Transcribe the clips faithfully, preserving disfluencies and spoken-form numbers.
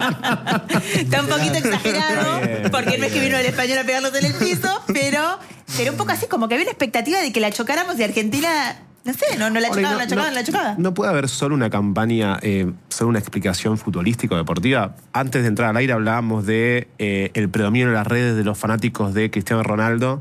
Está un poquito exagerado, porque no es que vino el español a pegarlos en el piso, pero, pero un poco así, como que había una expectativa de que la chocáramos y Argentina... No sé, no, no la chocaban, no, la chocaban, no, la chocaban. No puede haber solo una campaña, eh, solo una explicación futbolístico-deportiva. Antes de entrar al aire hablábamos de eh, el predominio en las redes de los fanáticos de Cristiano Ronaldo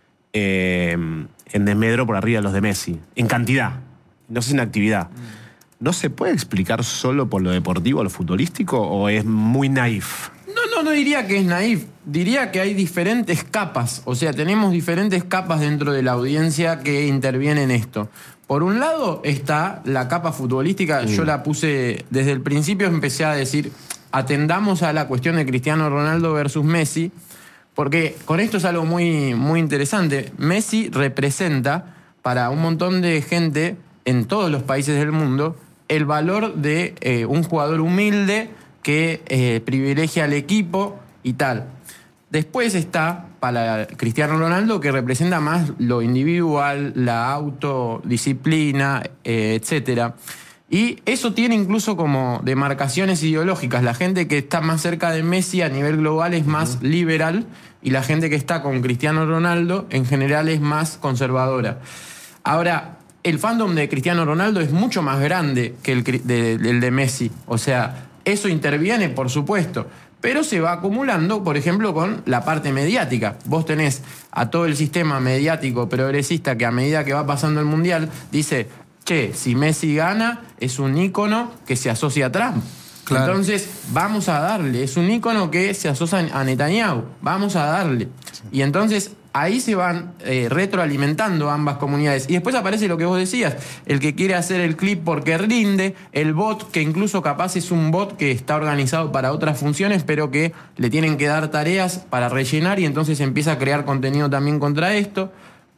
eh, en desmedro por arriba de los de Messi. En cantidad, no sé si en actividad. ¿No se puede explicar solo por lo deportivo, lo futbolístico, o es muy naif? No, no, no diría que es naif. Diría que hay diferentes capas. O sea, tenemos diferentes capas dentro de la audiencia que intervienen en esto. Por un lado está la capa futbolística. Mm. Yo la puse desde el principio, empecé a decir, atendamos a la cuestión de Cristiano Ronaldo versus Messi, porque con esto es algo muy, muy interesante. Messi representa para un montón de gente en todos los países del mundo el valor de eh, un jugador humilde que eh, privilegia al equipo y tal. Después está para Cristiano Ronaldo, que representa más lo individual, la autodisciplina, eh, etcétera. Y eso tiene incluso como demarcaciones ideológicas. La gente que está más cerca de Messi a nivel global es más uh-huh. liberal, y la gente que está con Cristiano Ronaldo en general es más conservadora. Ahora, el fandom de Cristiano Ronaldo es mucho más grande que el de, de, el de Messi. O sea, eso interviene, por supuesto, pero se va acumulando, por ejemplo, con la parte mediática. Vos tenés a todo el sistema mediático progresista que a medida que va pasando el Mundial dice, che, si Messi gana, es un ícono que se asocia a Trump. Claro. Entonces, vamos a darle. Es un ícono que se asocia a Netanyahu. Vamos a darle. Y entonces ahí se van eh, retroalimentando ambas comunidades. Y después aparece lo que vos decías, el que quiere hacer el clip porque rinde, el bot, que incluso capaz es un bot que está organizado para otras funciones, pero que le tienen que dar tareas para rellenar, y entonces empieza a crear contenido también contra esto.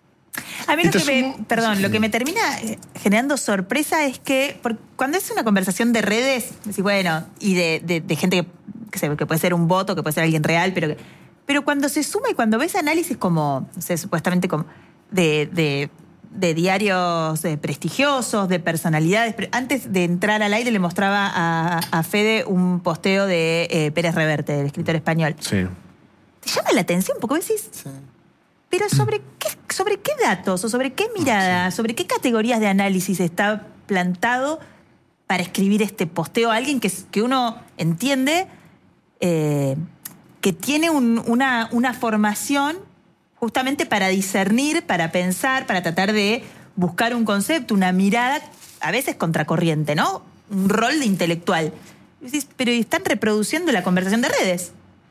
A mí lo que, me, perdón, lo que me termina generando sorpresa es que cuando es una conversación de redes, decís, bueno, y de, de, de gente que, que, se, que puede ser un bot o que puede ser alguien real, pero que, pero cuando se suma y cuando ves análisis como, no sé, supuestamente como de, de, de diarios de prestigiosos, de personalidades. Antes de entrar al aire le mostraba a, a Fede un posteo de eh, Pérez Reverte, del escritor español. Sí. ¿Te llama la atención? Porque decís... Sí. Pero ¿sobre qué, sobre qué datos o sobre qué mirada, sobre qué categorías de análisis está plantado para escribir este posteo a alguien que, que uno entiende eh, que tiene un, una, una formación justamente para discernir, para pensar, para tratar de buscar un concepto, una mirada a veces contracorriente, ¿no? Un rol de intelectual. Pero están reproduciendo la conversación de redes.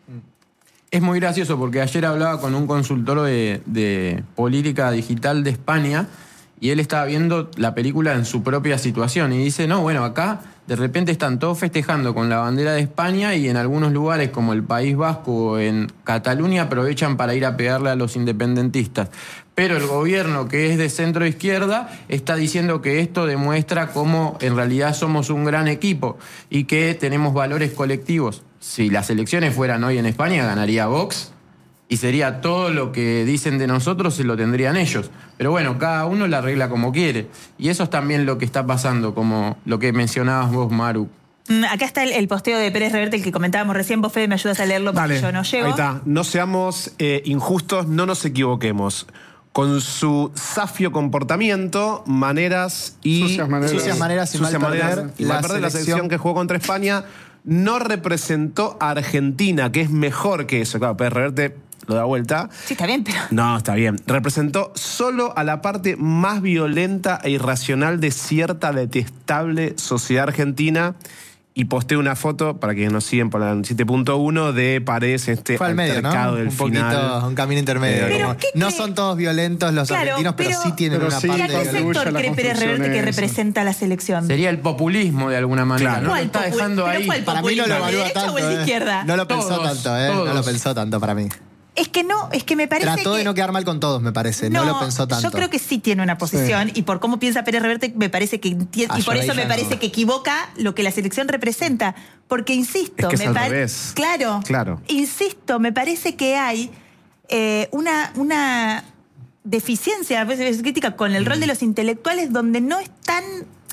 Es muy gracioso porque ayer hablaba con un consultor de, de política digital de España, y él estaba viendo la película en su propia situación y dice, no, bueno, acá de repente están todos festejando con la bandera de España, y en algunos lugares como el País Vasco o en Cataluña aprovechan para ir a pegarle a los independentistas. Pero el gobierno, que es de centro izquierda, está diciendo que esto demuestra cómo en realidad somos un gran equipo y que tenemos valores colectivos. Si las elecciones fueran hoy en España, ganaría Vox, y sería todo lo que dicen de nosotros, se lo tendrían ellos. Pero bueno, cada uno la arregla como quiere. Y eso es también lo que está pasando, como lo que mencionabas vos, Maru. Acá está el, el posteo de Pérez Reverte, el que comentábamos recién. Vos, Fede, me ayudas a leerlo porque Dale, yo no llego. Ahí está. No seamos eh, injustos, no nos equivoquemos. Con su safio comportamiento, maneras y... Sucias maneras. Sucias maneras y Sucias mal perder. maneras, Y mal perder la selección que jugó contra España. No representó a Argentina, que es mejor que eso. Claro, Pérez Reverte lo da vuelta. Sí, está bien, pero... No, está bien. Representó solo a la parte más violenta e irracional de cierta detestable sociedad argentina. Y posté una foto, para quienes nos siguen por la siete punto uno, de Paredes, este Fue al medio, altercado ¿no? del un final. Poquito, un camino intermedio. Pero como, ¿qué no cree? son todos violentos los Claro, argentinos, pero, pero- sí tienen pero una sí, ¿Y parte a qué contribuye violenta. sector a la cree Pérez Reverte que construcción esa. representa a la selección? Sería el populismo de alguna manera. Claro. No lo ¿Cuál está popu- dejando pero ahí. cuál Para mí no lo ¿De evalúa derecha tanto. o el de eh. izquierda? No lo pensó Todos, tanto, ¿eh? No todos. lo pensó tanto para mí. Es que no, es que me parece Trató que... de no quedar mal con todos, me parece. No, lo pensó tanto. Yo creo que sí tiene una posición, y por cómo piensa Pérez Reverte me parece que entiende, Ah, y por yo eso ahí me ya parece no. que equivoca lo que la selección representa. Porque insisto, Es que es me al pare- revés. Claro, Claro. insisto, me parece que hay eh, una, una deficiencia, a veces crítica, con el rol de los intelectuales, donde no están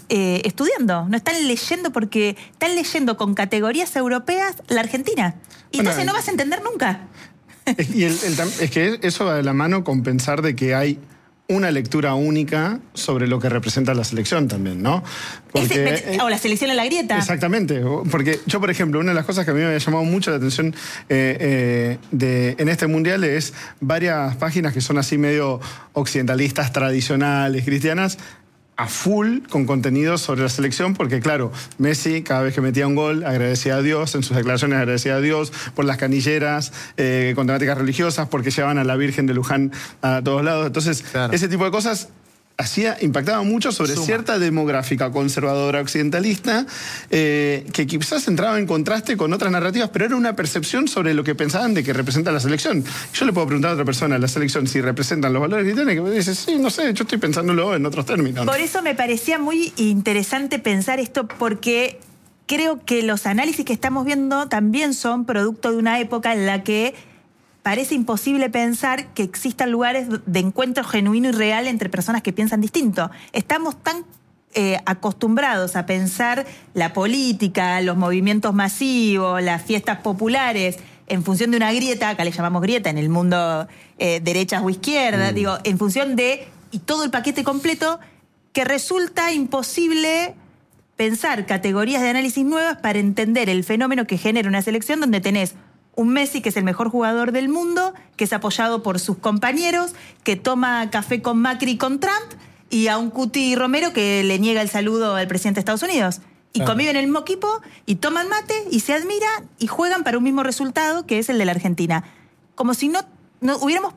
eh, estudiando, no están leyendo porque están leyendo con categorías europeas la Argentina. Y Bueno, entonces no vas a entender nunca. Es, y el- el tam- es que eso va de la mano con pensar de que hay una lectura única sobre lo que representa la selección también, ¿no? Ese- eh, o la selección en la grieta. Exactamente, porque yo, por ejemplo, una de las cosas que a mí me había llamado mucho la atención eh, eh, de, en este mundial es varias páginas que son así medio occidentalistas, tradicionales, cristianas, a full con contenido sobre la selección, porque claro, Messi cada vez que metía un gol agradecía a Dios, en sus declaraciones agradecía a Dios por las canilleras eh, con temáticas religiosas, porque llevaban a la Virgen de Luján a todos lados. Entonces, Claro. ese tipo de cosas hacía, impactaba mucho sobre Suma. cierta demográfica conservadora occidentalista eh, que quizás entraba en contraste con otras narrativas, pero era una percepción sobre lo que pensaban de que representa la selección. Yo le puedo preguntar a otra persona, la selección, si representan los valores cristianos, que me dice, sí, no sé, yo estoy pensándolo en otros términos. Por eso me parecía muy interesante pensar esto, porque creo que los análisis que estamos viendo también son producto de una época en la que parece imposible pensar que existan lugares de encuentro genuino y real entre personas que piensan distinto. Estamos tan eh, acostumbrados a pensar la política, los movimientos masivos, las fiestas populares, en función de una grieta, acá le llamamos grieta en el mundo eh, derechas o izquierda, Mm. digo, en función de, y todo el paquete completo, que resulta imposible pensar categorías de análisis nuevas para entender el fenómeno que genera una selección donde tenés un Messi que es el mejor jugador del mundo, que es apoyado por sus compañeros, que toma café con Macri y con Trump, y a un Cuti Romero que le niega el saludo al presidente de Estados Unidos. Y Claro. conviven en el mismo equipo, y toman mate, y se admiran, y juegan para un mismo resultado, que es el de la Argentina. Como si no, no hubiéramos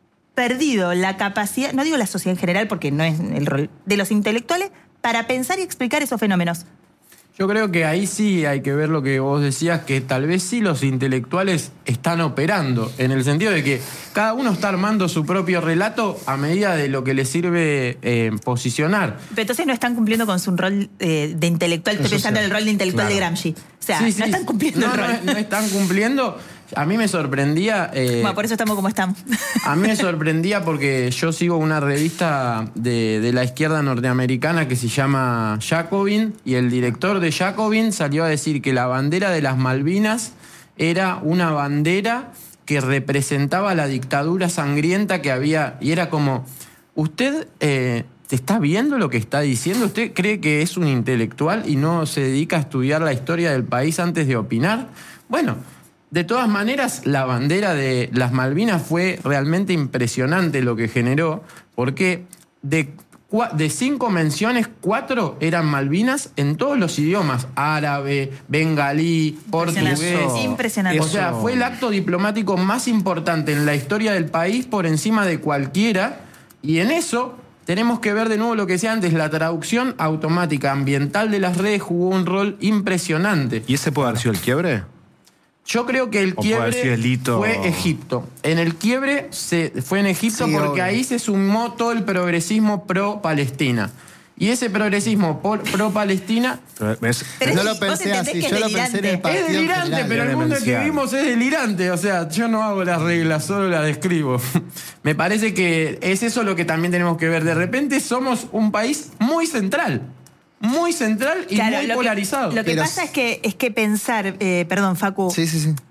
perdido la capacidad, no digo la sociedad en general, porque no es el rol de los intelectuales, para pensar y explicar esos fenómenos. Yo creo que ahí sí hay que ver lo que vos decías, que tal vez sí los intelectuales están operando, en el sentido de que cada uno está armando su propio relato a medida de lo que le sirve eh, posicionar. Pero entonces no están cumpliendo con su rol eh, de intelectual. Estoy Eso pensando sí. en el rol de intelectual Claro. de Gramsci. O sea, Sí, no sí. están cumpliendo No, el no, rol. no están cumpliendo. A mí me sorprendía... eh, Bueno, por eso estamos como estamos. A mí me sorprendía porque yo sigo una revista de, de la izquierda norteamericana que se llama Jacobin, y el director de Jacobin salió a decir que la bandera de las Malvinas era una bandera que representaba la dictadura sangrienta que había, y era como, ¿usted eh, está viendo lo que está diciendo? ¿Usted cree que es un intelectual y no se dedica a estudiar la historia del país antes de opinar? Bueno, de todas maneras, la bandera de las Malvinas fue realmente impresionante lo que generó, porque de, cua- de cinco menciones, cuatro eran Malvinas en todos los idiomas: árabe, bengalí, portugués. Impresionante. Impresionante. O sea, fue el acto diplomático más importante en la historia del país por encima de cualquiera, y en eso tenemos que ver de nuevo lo que decía antes, la traducción automática ambiental de las redes jugó un rol impresionante. ¿Y ese puede haber sido el quiebre? Yo creo que el O puede haber sido quiebre el hito- fue Egipto. En el quiebre se, fue en Egipto Sí, porque obvio. ahí se sumó todo el progresismo pro-Palestina. Y ese progresismo por- pro-Palestina Pero, ¿ves? Pero no es- lo vos pensé entendés así, que es yo lo pensé en delirante. el Es partido es en delirante, general. pero el mundo que demencial. vivimos es delirante. O sea, yo no hago las reglas, solo las describo. Me parece que es eso lo que también tenemos que ver. De repente somos un país muy central. Muy central y Claro, muy lo que- polarizado. Lo que Pero- pasa es que, es que pensar, eh, perdón, Facu, Sí, sí, sí.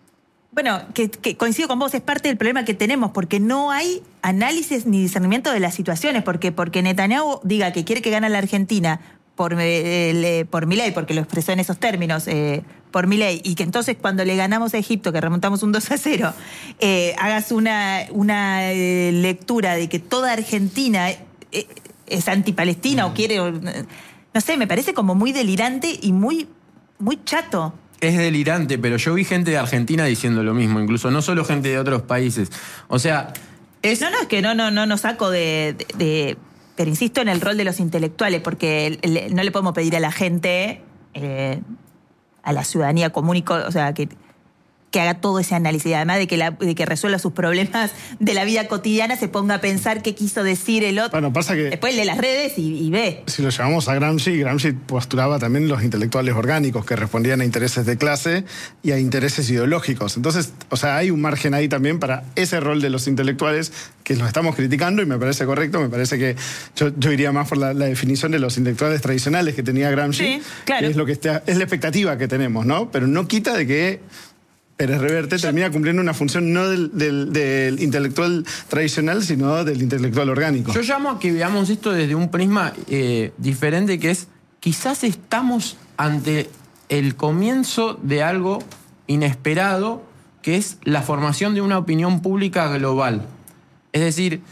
bueno, que, que coincido con vos, es parte del problema que tenemos, porque no hay análisis ni discernimiento de las situaciones, porque porque Netanyahu diga que quiere que gane la Argentina por, eh, el, por Milei, porque lo expresó en esos términos, eh, por Milei, y que entonces cuando le ganamos a Egipto, que remontamos un dos a cero, eh, hagas una, una eh, lectura de que toda Argentina eh, es antipalestina o quiere, o, no sé, me parece como muy delirante y muy, muy chato. Es delirante, pero yo vi gente de Argentina diciendo lo mismo, incluso no solo gente de otros países. O sea, es... No, no, es que no, no, no, no saco de, de- de- pero insisto en el rol de los intelectuales, porque el- el- no le podemos pedir a la gente, eh, a la ciudadanía común y co- o sea, que, que haga todo ese análisis, además de que, la, de que resuelva sus problemas de la vida cotidiana, se ponga a pensar qué quiso decir el otro. Bueno, pasa que... Después lee las redes y, y ve. Si lo llamamos a Gramsci, Gramsci postulaba también los intelectuales orgánicos que respondían a intereses de clase y a intereses ideológicos. Entonces, o sea, hay un margen ahí también para ese rol de los intelectuales que los estamos criticando y me parece correcto, me parece que yo, yo iría más por la, la definición de los intelectuales tradicionales que tenía Gramsci, sí, claro. que es, lo que está, es la expectativa que tenemos, ¿no? Pero no quita de que Pérez Reverte yo, termina cumpliendo una función no del, del, del intelectual tradicional, sino del intelectual orgánico. Yo llamo a que veamos esto desde un prisma eh, diferente, que es, quizás estamos ante el comienzo de algo inesperado, que es la formación de una opinión pública global. Es decir,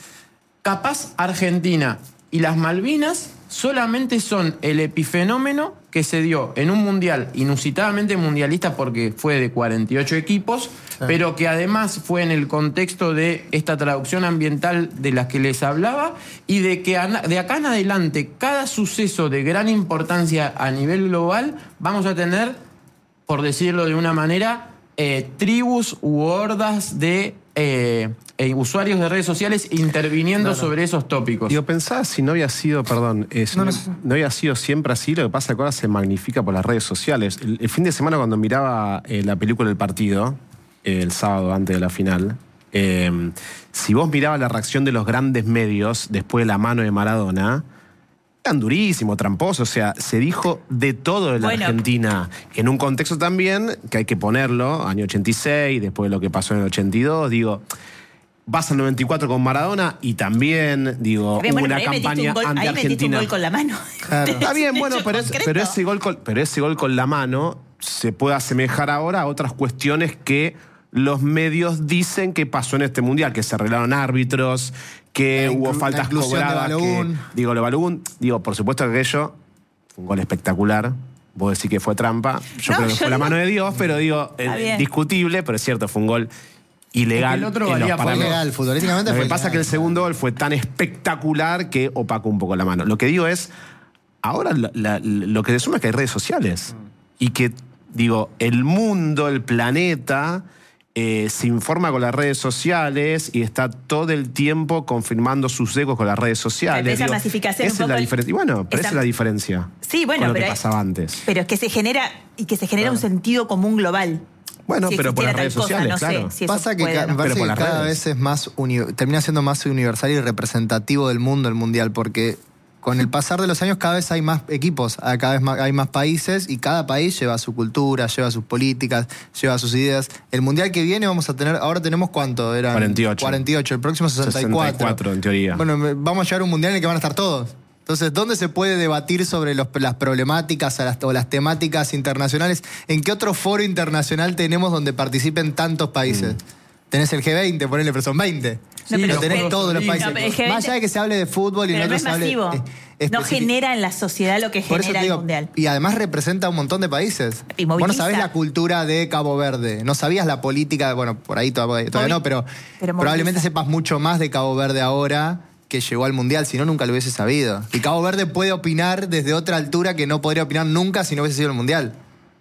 capaz Argentina y las Malvinas solamente son el epifenómeno que se dio en un mundial inusitadamente mundialista porque fue de cuarenta y ocho equipos, sí. pero que además fue en el contexto de esta traducción ambiental de las que les hablaba y de que de acá en adelante cada suceso de gran importancia a nivel global vamos a tener, por decirlo de una manera, eh, tribus u hordas de eh, eh, usuarios de redes sociales interviniendo claro. sobre esos tópicos. Digo, pensaba si no había sido, perdón, eh, si no, no, no, no había sido siempre así, lo que pasa es que ahora se magnifica por las redes sociales. El, el fin de semana cuando miraba eh, la película del partido, eh, el sábado antes de la final, eh, si vos mirabas la reacción de los grandes medios después de la mano de Maradona, eran durísimos, tramposos, o sea, se dijo de todo de la bueno. Argentina, en un contexto también que hay que ponerlo, año ochenta y seis, después de lo que pasó en el ochenta y dos, digo, vas al noventa y cuatro con Maradona y también, digo, bien, hubo bueno, una campaña un anti-argentina. Ahí metiste un gol con la mano. Claro. Está bien, bueno, pero, es, pero, ese gol con, pero ese gol con la mano se puede asemejar ahora a otras cuestiones que los medios dicen que pasó en este mundial, que se arreglaron árbitros, que la hubo faltas cobradas. Que, digo, lo Balogun, digo, por supuesto que aquello fue un gol espectacular. Vos decís que fue trampa. Yo no, creo que yo fue digo, la mano de Dios, pero digo, eh, discutible, pero es cierto, fue un gol ilegal. El otro valía fue ilegal, futbolísticamente. Lo que fue pasa es que el segundo gol fue tan espectacular que opacó un poco la mano. Lo que digo es, ahora la, la, lo que se suma es que hay redes sociales. Mm. Y que, digo, el mundo, el planeta, eh, se informa con las redes sociales y está todo el tiempo confirmando sus ecos con las redes sociales. Esa digo, masificación esa es la diferencia. Y bueno, pero esa, esa es la diferencia. Sí, bueno, con lo pero que pasaba antes. Pero es que se genera, y que se genera claro. un sentido común global. Bueno, si pero por las redes cosa, sociales, no claro. Sé si Pasa que, puede, ca- ¿no? me parece pero que cada redes. vez es más uni- termina siendo más universal y representativo del mundo el mundial, porque con el pasar de los años cada vez hay más equipos, cada vez más, hay más países y cada país lleva su cultura, lleva sus políticas, lleva sus ideas. El mundial que viene vamos a tener, ahora tenemos ¿cuánto? Eran cuarenta y ocho. cuarenta y ocho, el próximo sesenta y cuatro. sesenta y cuatro en teoría. Bueno, vamos a llegar a un mundial en el que van a estar todos. Entonces, ¿dónde se puede debatir sobre los, las problemáticas las, o las temáticas internacionales? ¿En qué otro foro internacional tenemos donde participen tantos países? Mm. Tenés el G veinte, ponele, pero son veinte. No, pero no tenés todos los países. No, más allá de que se hable de fútbol y pero no, no es se hable, masivo. Eh, no genera en la sociedad lo que Por genera digo, el mundial. Y además representa a un montón de países. Y Vos no moviliza. sabés la cultura de Cabo Verde, no sabías la política, bueno, por ahí todavía, todavía no, pero, pero probablemente sepas mucho más de Cabo Verde ahora que llegó al mundial, si no nunca lo hubiese sabido. Y Cabo Verde puede opinar desde otra altura que no podría opinar nunca si no hubiese sido el mundial.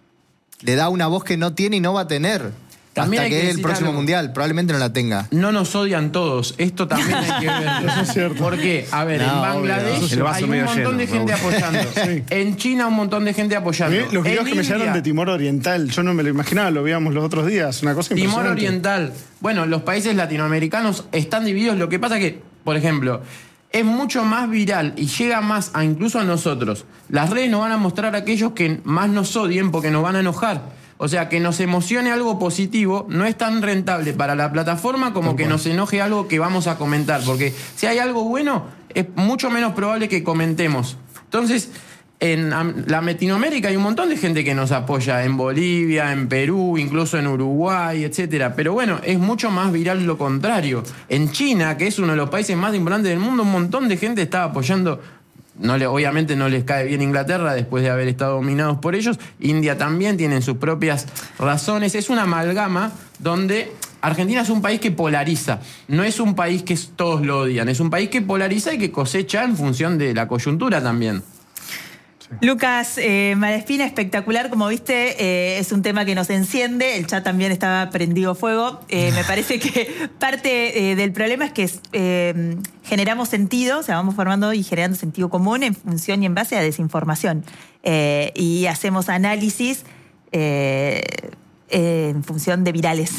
Le da una voz que no tiene y no va a tener. También hasta hay que, que el próximo algo. mundial, probablemente no la tenga. No nos odian todos. Esto también hay que ver. Eso es cierto. Porque, a ver, No, en Bangladesh obvio. hay un montón de gente apoyando. Sí. En China un montón de gente A apoyando. mí, los videos En que me India, llegaron de Timor Oriental, yo no me lo imaginaba, lo veíamos los otros días, una cosa Timor impresionante. Oriental. Bueno, los países latinoamericanos están divididos. Lo que pasa que, por ejemplo, es mucho más viral y llega más a incluso a nosotros. Las redes nos van a mostrar a aquellos que más nos odien porque nos van a enojar. O sea, que nos emocione algo positivo no es tan rentable para la plataforma como que nos enoje algo que vamos a comentar. Porque si hay algo bueno, es mucho menos probable que comentemos. Entonces, en la Latinoamérica hay un montón de gente que nos apoya. En Bolivia, en Perú, incluso en Uruguay, etcétera. Pero bueno, es mucho más viral lo contrario. En China, que es uno de los países más importantes del mundo, un montón de gente está apoyando. No le, obviamente no les cae bien Inglaterra después de haber estado dominados por ellos. India también tienen sus propias razones. Es una amalgama donde Argentina es un país que polariza. No es un país que todos lo odian. Es un país que polariza y que cosecha en función de la coyuntura también. Lucas eh, Malespina, espectacular, como viste, eh, es un tema que nos enciende, el chat también estaba prendido fuego. Eh, me parece que parte eh, del problema es que eh, generamos sentido, o sea, vamos formando y generando sentido común en función y en base a desinformación. Eh, y hacemos análisis eh, eh, en función de virales.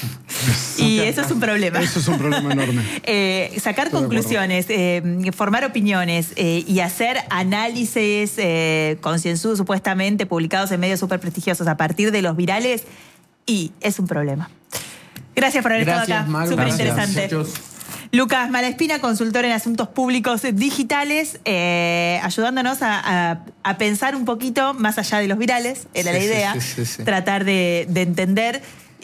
Y eso es un problema. Eso es un problema enorme. eh, sacar Estoy conclusiones, eh, formar opiniones eh, y hacer análisis eh, concienzudos supuestamente publicados en medios súper prestigiosos a partir de los virales, y es un problema. Gracias por haber Gracias, estado acá. Maru. Súper Gracias. interesante. Muchos. Lucas Malespina, consultor en asuntos públicos digitales, eh, ayudándonos a, a, a pensar un poquito más allá de los virales, era Sí, la sí, idea, sí, sí, sí. tratar de, de entender.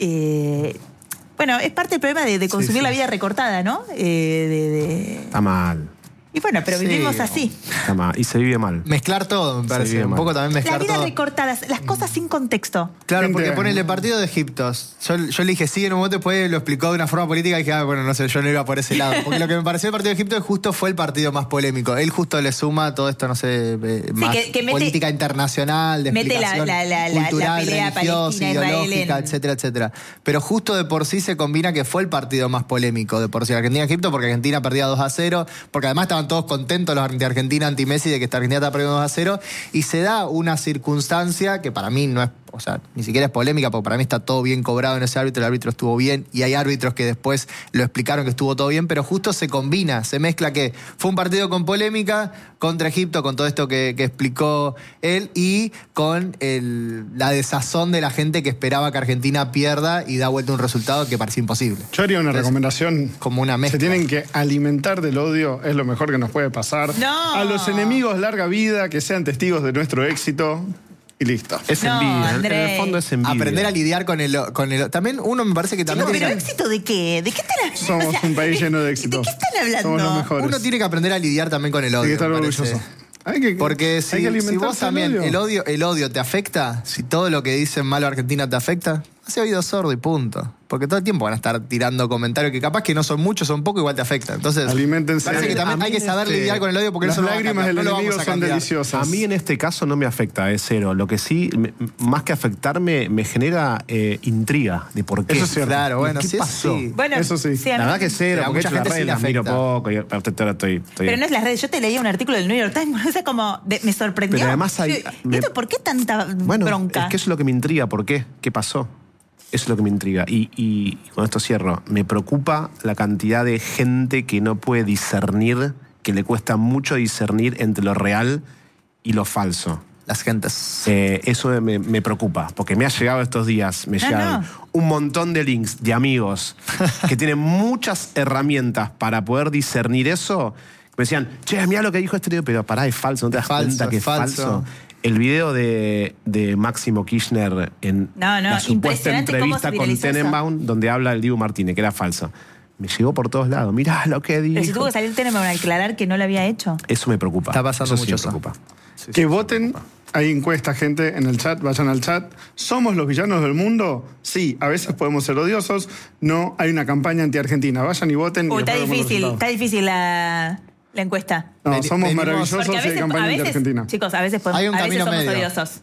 Eh, bueno, es parte del problema de, de consumir Sí, sí. la vida recortada, ¿no? Eh, de, de... Está mal. Y bueno, pero Sí. vivimos así. Está mal. Y se vive mal. Mezclar todo, me Se parece. vive Un mal. poco también La mezclar vida todo. recortada, las cosas sin contexto. Claro, Gente- porque ponele el partido de Egipto. Yo, yo le dije sí en un momento, después lo explicó de una forma política y dije, ah, bueno, no sé, yo no iba por ese lado. Porque lo que me pareció el partido de Egipto justo fue el partido más polémico. Él justo le suma todo esto, no sé, eh, más que- que mete- política internacional, de mete la- explicación la- la- la- cultural, la pelea religiosa, Palestina-Israel ideológica, en- etcétera, etcétera. Pero justo de por sí se combina que fue el partido más polémico de por sí. Argentina-Egipto, porque Argentina perdía dos a cero, porque además estaban todos contentos los de Argentina anti-Messi de que esta Argentina está perdiendo dos a cero, y se da una circunstancia que para mí no es, o sea, ni siquiera es polémica, porque para mí está todo bien cobrado en ese árbitro, el árbitro estuvo bien, y hay árbitros que después lo explicaron que estuvo todo bien, pero justo se combina, se mezcla que fue un partido con polémica contra Egipto, con todo esto que, que explicó él, y con el, la desazón de la gente que esperaba que Argentina pierda y da vuelta un resultado que parecía imposible. Yo haría una Entonces, recomendación. como una mezcla. Se tienen que alimentar del odio, es lo mejor que nos puede pasar. No. A los enemigos, larga vida, que sean testigos de nuestro éxito. Y listo. Es No, envidia. En Andrei. el fondo es envidia. Aprender a lidiar con el, con el... También uno me parece que también... No, tiene pero que- ¿éxito de qué? ¿De qué están hablando? Somos O sea, un país lleno de éxito. ¿De qué están hablando? Somos los mejores. Uno tiene que aprender a lidiar también con el Hay odio. que estar me parece. orgulloso. Hay que, Porque hay si, que si alimentarse vos también del el odio, el odio te afecta, si todo lo que dicen malo a Argentina te afecta, hace oído sordo y punto. Porque todo el tiempo van a estar tirando comentarios que capaz que no son muchos, son pocos, igual te afecta. Entonces, Aliméntense. parece que A también mí hay que saber este- lidiar con el odio porque Las eso no va a lágrimas cambiar, del no lo enemigo vamos a son cambiar. deliciosas. A mí en este caso no me afecta, es cero. Lo que sí, me- más que afectarme, me genera eh, intriga de por qué. Eso es cierto. Claro, bueno, ¿Qué sí, pasó? sí. Bueno, Eso sí. a La mí- verdad que cero, Pero a porque mucha hecho las gente sí redes le las miro afecta. poco. Y, ahora estoy, estoy- estoy- Pero no es las redes. Yo te leía un artículo del New York Times, o sea, como de- me sorprendió. Pero además hay- Yo, me- ¿Esto por qué tanta Bueno, bronca? es que eso es lo que me intriga. ¿Por qué? ¿Qué pasó? Eso es lo que me intriga. Y, y con esto cierro. Me preocupa la cantidad de gente que no puede discernir, que le cuesta mucho discernir entre lo real y lo falso. Las gentes. Eh, eso me, me preocupa, porque me ha llegado estos días, me No, llegan no. un montón de links de amigos que tienen muchas herramientas para poder discernir eso. Me decían, che, mira lo que dijo este tío, pero pará, es falso, ¿no te das Falso, cuenta que es es falso? falso. El video de, de Máximo Kirchner en No, no, la supuesta impresionante cómo entrevista se con viralizó eso. Tenenbaum, donde habla el Dibu Martínez, que era falso. Me llegó por todos lados. Mirá lo que dijo. Pero si tuvo que salir Tenenbaum a aclarar que no lo había hecho. Eso me preocupa. Está pasando eso sí mucho me eso. preocupa. Que voten. Hay encuestas, gente, en el chat. Vayan al chat. ¿Somos los villanos del mundo? Sí, a veces podemos ser odiosos. No, hay una campaña anti-Argentina. Vayan y voten. y Uy, está después vemos los difícil, resultados. está difícil la, la encuesta. No, Veni- somos venimos- maravillosos Porque a y hay veces, campaña a veces anti-Argentina. chicos, a veces, podemos, Hay un a veces camino somos medio. odiosos.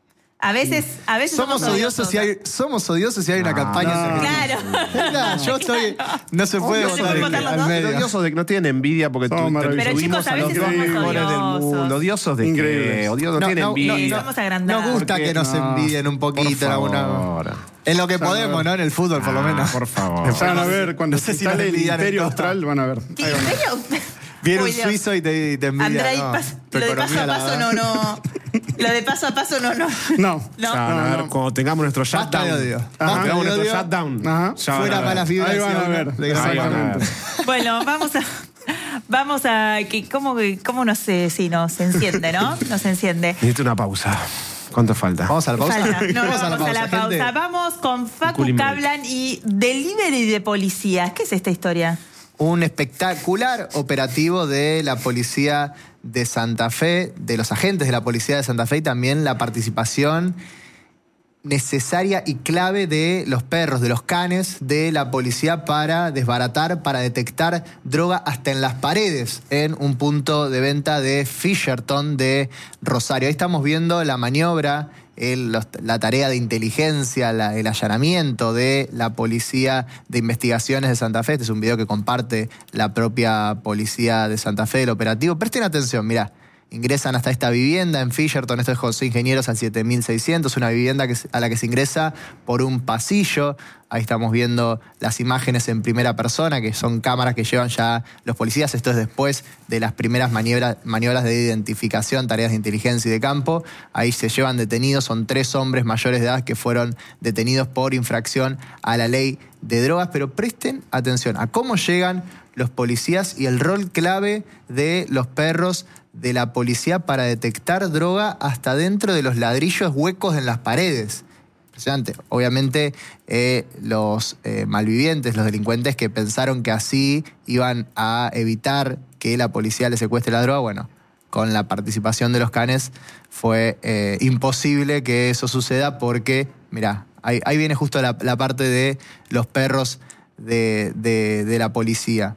A veces, a veces Somos somos, odiosos si hay, somos odiosos si hay una No, campaña. no. anti-Argentina. Claro. Claro, yo estoy. No se puede No se votar puede al- votar los al dos. medio. Odiosos de que no tienen envidia porque Somos tu- maravillosos. Pero, subimos chicos, a a los veces dos somos mejores del odiosos. mundo. Odiosos de Increíbles. que odiosos no, No, tienen no, envidia. Sí, no, somos agrandados. Nos gusta Porque- que nos no, envidien un poquito. por en alguna- favor. En lo que Ya, podemos, no. ¿no? En el fútbol, por lo Ah, menos. por favor. Van a ver, cuando No sé se si nos instale el envidian en Imperio todo. Austral, van a ver. ¿Qué? Ahí van. ¿En serio? Viene Uy, un Dios. suizo y te, te envidia. Andrei, no, pas- tu lo de paso economía, a la paso verdad. no, no. Lo de paso a paso no, no. No. No. Ya van a No, ver, no. cuando tengamos nuestro Basta shutdown. de odio. Cuando Basta tengamos de nuestro odio. shutdown. Ajá. ya van a Fuera ver. malas vibras. Ahí van a ver. De- Ahí van a ver. Bueno, vamos a. Vamos a. Que, ¿Cómo, cómo nos, eh, sí, nos enciende, no? Nos enciende. Necesito una pausa. ¿Cuánto falta? Vamos a la pausa. Falta. No, Vamos vamos a la pausa. gente. Vamos con Facu Cooling break. Kaplan y Delivery de Policías. ¿Qué es esta historia? Un espectacular operativo de la policía de Santa Fe, de los agentes de la policía de Santa Fe y también la participación necesaria y clave de los perros, de los canes, de la policía para desbaratar, para detectar droga hasta en las paredes, en un punto de venta de Fisherton de Rosario. Ahí estamos viendo la maniobra, el, los, la tarea de inteligencia, la, el allanamiento de la Policía de Investigaciones de Santa Fe. Este es un video que comparte la propia Policía de Santa Fe del operativo. Presten atención, mirá. Ingresan hasta esta vivienda en Fisherton, esto es José Ingenieros al siete mil seiscientos, una vivienda que, a la que se ingresa por un pasillo. Ahí estamos viendo las imágenes en primera persona, que son cámaras que llevan ya los policías. Esto es después de las primeras maniobras, maniobras de identificación, tareas de inteligencia y de campo. Ahí se llevan detenidos, son tres hombres mayores de edad que fueron detenidos por infracción a la ley de drogas. Pero presten atención a cómo llegan los policías y el rol clave de los perros de la policía para detectar droga hasta dentro de los ladrillos huecos en las paredes. Impresionante. Obviamente eh, los eh, malvivientes, los delincuentes que pensaron que así iban a evitar que la policía les secuestre la droga, bueno, con la participación de los canes fue eh, imposible que eso suceda porque, mirá, ahí, ahí viene justo la, la parte de los perros de, de, de la policía.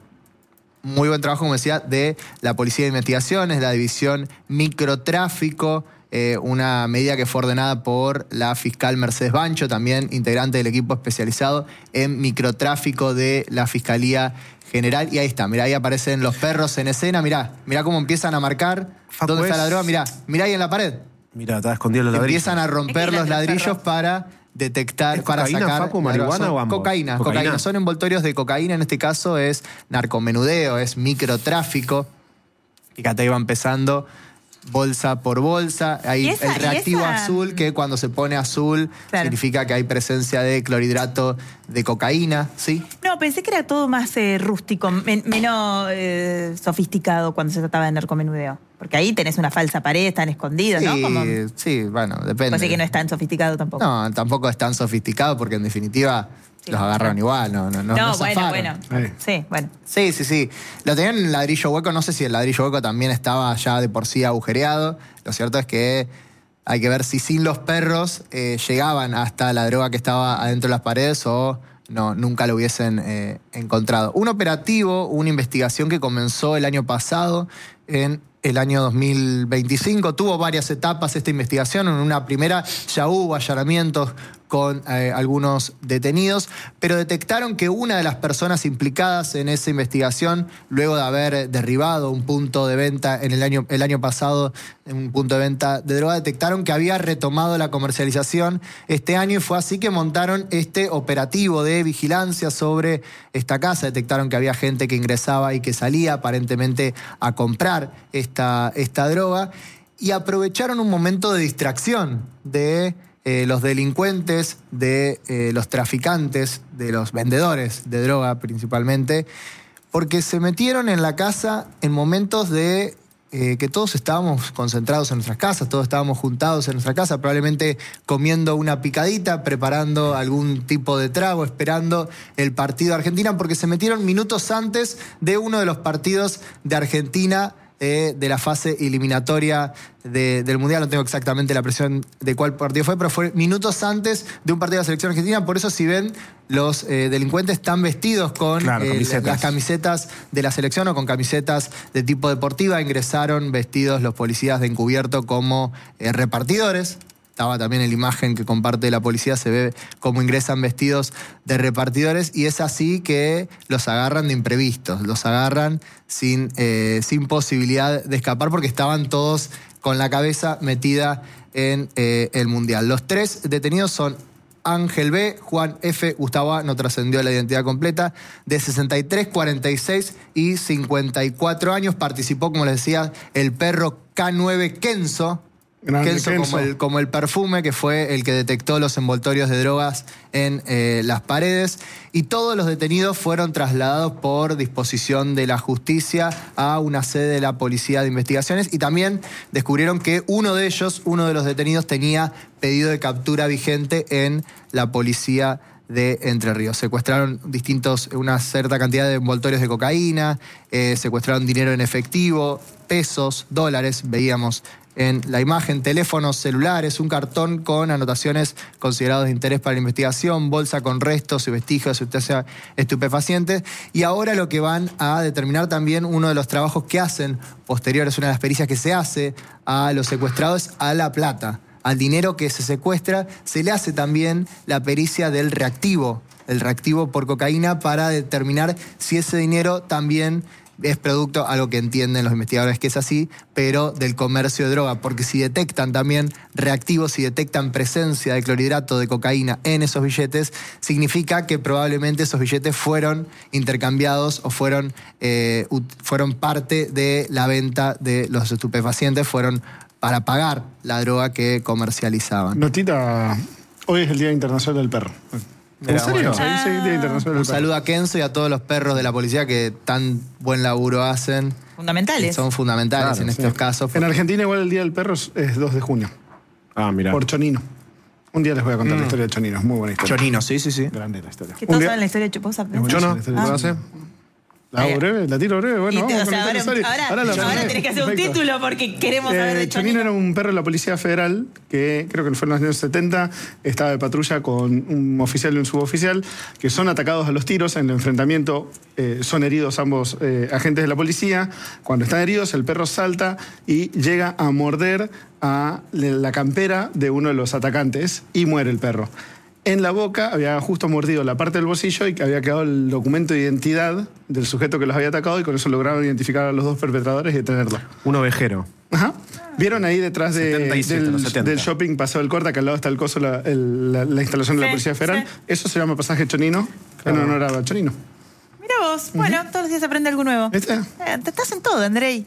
Muy buen trabajo, como decía, de la Policía de Investigaciones, la División Microtráfico, eh, una medida que fue ordenada por la fiscal Mercedes Bancho, también integrante del equipo especializado en microtráfico de la Fiscalía General. Y ahí está, mirá, ahí aparecen los perros en escena, mirá, mirá cómo empiezan a marcar Facu, dónde está es- la droga, mirá, mirá ahí en la pared. Mira, está escondido en los ladrillos. Empiezan a romper Es que los los ladrillos perros- para detectar, ¿Es para cocaína, sacar... Facu, la droga. marihuana Son o ambos? Cocaína, Cocaína. cocaína. Son envoltorios de cocaína, en este caso es narcomenudeo, es microtráfico. Fíjate, ahí va empezando bolsa por bolsa. Hay Y esa- el reactivo y esa- azul, que cuando se pone azul Claro. significa que hay presencia de clorhidrato de cocaína, ¿sí? No, pensé que era todo más eh, rústico, men- menos eh, sofisticado cuando se trataba de narcomenudeo. Porque ahí tenés una falsa pared, están escondidos, ¿no? Sí, Como, sí, bueno, depende. así que no es tan sofisticado tampoco. No, tampoco es tan sofisticado porque en definitiva Sí. los agarraron igual, no, no, no, No, no bueno, zafaron. bueno. Sí. Sí, bueno. Sí, sí, sí. Lo tenían en ladrillo hueco, no sé si el ladrillo hueco también estaba ya de por sí agujereado. Lo cierto es que hay que ver si sin los perros eh, llegaban hasta la droga que estaba adentro de las paredes o no, nunca lo hubiesen eh, encontrado. Un operativo, una investigación que comenzó el año pasado en el año dos mil veinticinco. Tuvo varias etapas esta investigación. En una primera ya hubo allanamientos con eh, algunos detenidos, pero detectaron que una de las personas implicadas en esa investigación, luego de haber derribado un punto de venta en el año, el año pasado, en un punto de venta de droga, detectaron que había retomado la comercialización este año y fue así que montaron este operativo de vigilancia sobre esta casa. Detectaron que había gente que ingresaba y que salía aparentemente a comprar esta, esta droga y aprovecharon un momento de distracción de Eh, los delincuentes, de eh, los traficantes, de los vendedores de droga principalmente, porque se metieron en la casa en momentos de eh, que todos estábamos concentrados en nuestras casas, todos estábamos juntados en nuestra casa, probablemente comiendo una picadita, preparando algún tipo de trago, esperando el partido de Argentina, porque se metieron minutos antes de uno de los partidos de Argentina Eh, de la fase eliminatoria de, del Mundial. No tengo exactamente la presión de cuál partido fue, pero fue minutos antes de un partido de la selección argentina. Por eso, si ven, los eh, delincuentes están vestidos con, Claro, eh, camisetas. las camisetas de la selección o con camisetas de tipo deportiva. Ingresaron vestidos los policías de encubierto como eh, repartidores. Estaba también en la imagen que comparte la policía, se ve cómo ingresan vestidos de repartidores y es así que los agarran de imprevistos, los agarran sin, eh, sin posibilidad de escapar porque estaban todos con la cabeza metida en eh, el Mundial. Los tres detenidos son Ángel B, Juan F, Gustavo A, no trascendió la identidad completa, de sesenta y tres, cuarenta y seis y cincuenta y cuatro años. Participó, como les decía, el perro K nueve Kenzo, Grande Kenzo, Kenzo. Como, el, como el perfume, que fue el que detectó los envoltorios de drogas en eh, las paredes. Y todos los detenidos fueron trasladados por disposición de la justicia a una sede de la Policía de Investigaciones. Y también descubrieron que uno de ellos, uno de los detenidos, tenía pedido de captura vigente en la Policía de Entre Ríos. Secuestraron distintos, una cierta cantidad de envoltorios de cocaína, eh, secuestraron dinero en efectivo, pesos, dólares, veíamos en la imagen, teléfonos celulares, un cartón con anotaciones consideradas de interés para la investigación, bolsa con restos y vestigios de sustancias estupefacientes. Y ahora lo que van a determinar también uno de los trabajos que hacen posteriores, una de las pericias que se hace a los secuestrados, a la plata, al dinero que se secuestra, se le hace también la pericia del reactivo, el reactivo por cocaína, para determinar si ese dinero también es producto, algo que entienden los investigadores que es así, pero del comercio de droga, porque si detectan también reactivos, si detectan presencia de clorhidrato de cocaína en esos billetes, significa que probablemente esos billetes fueron intercambiados o fueron, eh, fueron parte de la venta de los estupefacientes, fueron para pagar la droga que comercializaban. Notita, hoy es el Día Internacional del Perro. ¿En Mirá, serio? bueno. Sí, sí, Día Internacional del Un Perro. saludo a Kenzo y a todos los perros de la policía que tan buen laburo hacen. Fundamentales. Son fundamentales Claro, en sí. estos casos. En Argentina igual el Día del Perro es, es dos de junio, Ah, mira. por Chonino. Un día les voy a contar la historia de Chonino, es muy buena historia. Chonino, sí, sí, sí. Grande la historia. Que Un todos día- saben la historia de Chuposa. Es buenísima Yo no. la historia de ¿Lo Chonino. hace? La hago breve, la tiro breve, bueno, Y te- vamos o con sea, el ahora, aniversario. ahora, la ahora hacemos. tenés que hacer un Perfecto. título porque queremos saber Eh, de Chonino Chonino. era un perro de la Policía Federal que creo que fue en los años setenta, estaba de patrulla con un oficial y un suboficial que son atacados a los tiros en el enfrentamiento, eh, son heridos ambos eh, agentes de la policía. Cuando están heridos el perro salta y llega a morder a la campera de uno de los atacantes y muere el perro. En la boca había justo mordido la parte del bolsillo y que había quedado el documento de identidad del sujeto que los había atacado y con eso lograron identificar a los dos perpetradores y detenerlo. Un ovejero. Ajá. ¿Vieron ahí detrás de- setenta y siete, del, los setenta. del shopping Paseo del Corta, que al lado está el coso, la, el- la- la instalación de la Sí, Policía Federal? sí. Eso se llama pasaje Chonino, en honor a Chonino. Mira vos. Bueno, todos los días se aprende algo nuevo. ¿Viste? Eh, Te estás en todo, Andrei.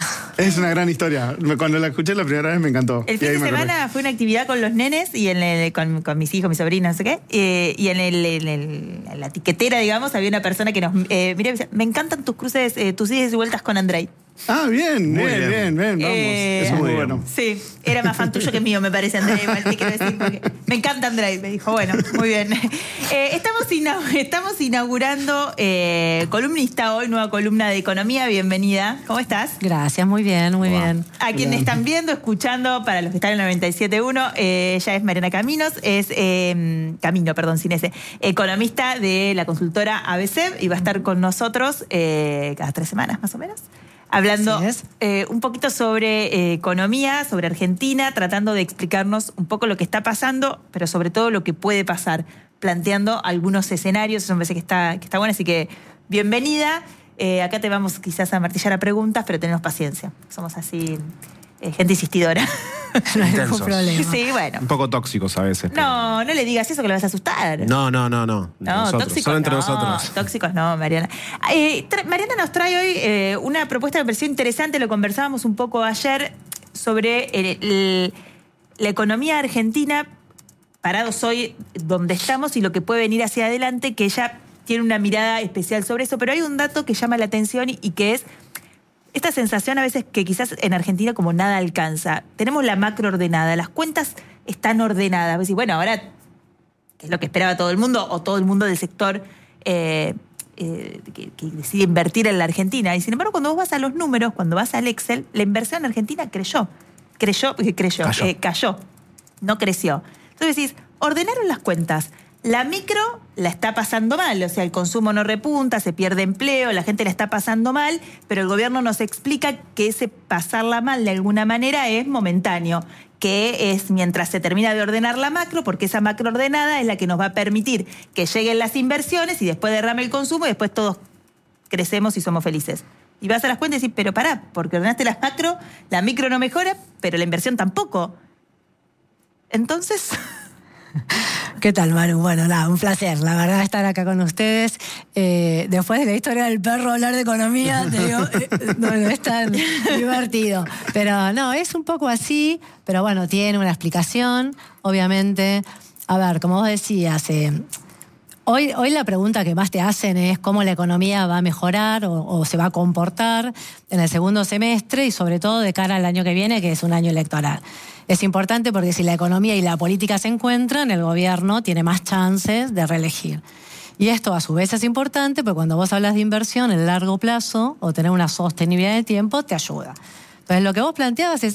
Es una gran historia. Me- Cuando la escuché la primera vez me encantó. El Y fin ahí de me acordé. semana fue una actividad con los nenes y en el- con, con mis hijos, mis sobrinos, no sé qué. eh, y en, el, en el- en la tiquetera, digamos, había una persona que nos eh, miraba y decía, me encantan tus cruces, eh, tus idas y vueltas con Andrei. Ah, bien, Muy bien, bien. bien, bien, vamos. Eh, Eso es muy muy bueno. Sí, era más fan tuyo que mío, me parece, Andrei. Igual te quiero decir, porque me encanta Andrei. Me dijo, bueno, muy bien. Eh, estamos, ina- estamos inaugurando eh, columnista hoy, nueva columna de economía. Bienvenida. ¿Cómo estás? Gracias, muy bien, muy bien. A quienes están viendo, escuchando, para los que están en el noventa y siete punto uno, eh, ella es Mariana Caminos, es eh, Camino, perdón, sin ese, economista de la consultora A B C y va a estar con nosotros eh, cada tres semanas más o menos, hablando Así es. eh, un poquito sobre eh, economía, sobre Argentina, tratando de explicarnos un poco lo que está pasando, pero sobre todo lo que puede pasar, planteando algunos escenarios. Eso me parece que está, que está bueno, así que bienvenida. Eh, acá te vamos quizás a martillar a preguntas, pero tenemos paciencia. Somos así, eh, gente insistidora. No hay ningún Intensos. problema. Sí, bueno. Un poco tóxicos a veces. pero- No, no le digas eso que le vas a asustar. No, no, no, no. Entre No, nosotros. tóxicos Solo entre no, nosotros. tóxicos no, Mariana. Eh, tra- Mariana nos trae hoy eh, una propuesta que me pareció interesante, lo conversábamos un poco ayer, sobre el- el- la economía argentina, parados hoy donde estamos y lo que puede venir hacia adelante, que ella tiene una mirada especial sobre eso, pero hay un dato que llama la atención y, y que es esta sensación a veces que quizás en Argentina como nada alcanza. Tenemos la macro ordenada, las cuentas están ordenadas. Vos decís, bueno, ahora, ¿qué es lo que esperaba todo el mundo o todo el mundo del sector eh, eh, que, que decide invertir en la Argentina? Y sin embargo, cuando vos vas a los números, cuando vas al Excel, la inversión en Argentina creyó. Creyó, eh, creyó, Cayó. eh, cayó, no creció. Entonces decís, ordenaron las cuentas. La micro la está pasando mal, o sea, el consumo no repunta, se pierde empleo, la gente la está pasando mal, pero el gobierno nos explica que ese pasarla mal de alguna manera es momentáneo, que es mientras se termina de ordenar la macro, porque esa macro ordenada es la que nos va a permitir que lleguen las inversiones y después derrame el consumo y después todos crecemos y somos felices. Y vas a las cuentas y decís, pero pará, porque ordenaste las macro, la micro no mejora, pero la inversión tampoco. Entonces... ¿Qué tal, Manu? Bueno, nada, un placer, la verdad, estar acá con ustedes. Eh, después de la historia del perro hablar de economía, te digo, eh, no, no es tan divertido. Pero no, es un poco así, pero bueno, tiene una explicación, obviamente. A ver, como vos decías, eh, hoy, hoy la pregunta que más te hacen es cómo la economía va a mejorar o, o se va a comportar en el segundo semestre y sobre todo de cara al año que viene, que es un año electoral. Es importante porque si la economía y la política se encuentran, el gobierno tiene más chances de reelegir. Y esto a su vez es importante porque cuando vos hablas de inversión en largo plazo o tener una sostenibilidad de tiempo, te ayuda. Entonces lo que vos planteabas es